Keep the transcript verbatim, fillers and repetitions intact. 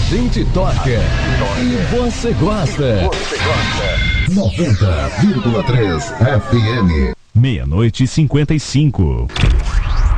gente toca e você gosta. Você gosta. noventa vírgula três F M. Meia-noite e cinquenta e cinco.